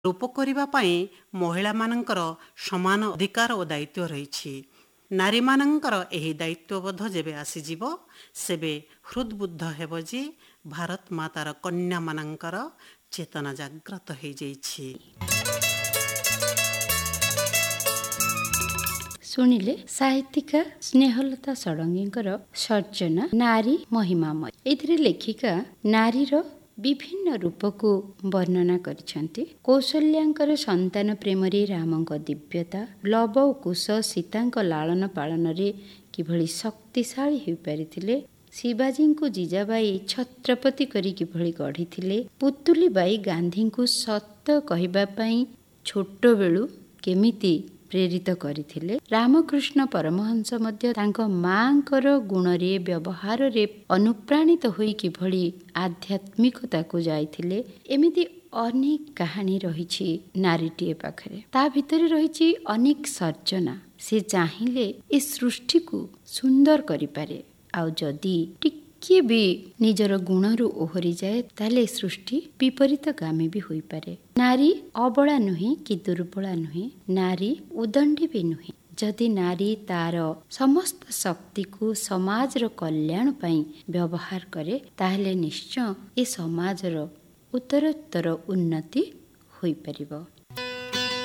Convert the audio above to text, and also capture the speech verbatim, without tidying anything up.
ରୂପ କରିବା ପାଇଁ ମହିଳାମାନଙ୍କର ସମାନ ଅଧିକାର ଓ ଦାୟିତ୍ୱ ରହିଛି। ନାରୀମାନଙ୍କର ଏହି ଦାୟିତ୍ୱବୋଧ ଯେବେ ଆସିଯିବ, ସେବେ ହୃଦ୍ବୁଦ୍ଧ ହେବ ଯେ ଭାରତ ମାତାର କନ୍ୟାମାନଙ୍କର ଚେତନା ଜାଗ୍ରତ ହୋଇଯାଇଛି। ଶୁଣିଲେ ସାହିତ୍ୟିକା ସ୍ନେହଲତା ଷଡ଼ଙ୍ଗୀଙ୍କର ସର୍ଜନା ନାରୀ ମହିମାମୟ। ଏଥିରେ ଲେଖିକା ନାରୀର ବିଭିନ୍ନ ରୂପକୁ ବର୍ଣ୍ଣନା କରିଛନ୍ତି। କୌଶଲ୍ୟାଙ୍କର ସନ୍ତାନ ପ୍ରେମରେ ରାମଙ୍କ ଦିବ୍ୟତା, ଲବ ଓ କୁଶ ସୀତାଙ୍କ ଲାଳନ ପାଳନରେ କିଭଳି ଶକ୍ତିଶାଳୀ ହୋଇପାରିଥିଲେ, ଶିବାଜୀଙ୍କୁ ଜିଜାବାଇ ଛତ୍ରପତି କରି କିଭଳି ଗଢ଼ିଥିଲେ, ପୁତୁଲିବାଇ ଗାନ୍ଧୀଙ୍କୁ ସତ କହିବା ପାଇଁ ଛୋଟବେଳୁ କେମିତି ପ୍ରେରିତ କରିଥିଲେ, ରାମକୃଷ୍ଣ ପରମହଂସ ମଧ୍ୟ ତାଙ୍କ ମାଙ୍କର ଗୁଣରେ ବ୍ୟବହାରରେ ଅନୁପ୍ରାଣିତ ହୋଇ କିଭଳି ଆଧ୍ୟାତ୍ମିକତାକୁ ଯାଇଥିଲେ, ଏମିତି ଅନେକ କାହାଣୀ ରହିଛି ନାରୀଟିଏ ପାଖରେ। ତା ଭିତରେ ରହିଛି ଅନେକ ସର୍ଜନା। ସେ ଚାହିଁଲେ ଏ ସୃଷ୍ଟିକୁ ସୁନ୍ଦର କରିପାରେ, ଆଉ ଯଦି ଟିକିଏ ବି ନିଜର ଗୁଣରୁ ଓହରିଯାଏ ତାହେଲେ ସୃଷ୍ଟି ବିପରୀତଗାମୀ ବି ହୋଇପାରେ। ନାରୀ ଅବଳା ନୁହେଁ କି ଦୁର୍ବଳା ନୁହେଁ, ନାରୀ ଉଦଣ୍ଡୀ ବି ନୁହେଁ। ଯଦି ନାରୀ ତାର ସମସ୍ତ ଶକ୍ତିକୁ ସମାଜର କଲ୍ୟାଣ ପାଇଁ ବ୍ୟବହାର କରେ, ତାହେଲେ ନିଶ୍ଚୟ ଏ ସମାଜର ଉତ୍ତରୋତ୍ତର ଉନ୍ନତି ହୋଇପାରିବ।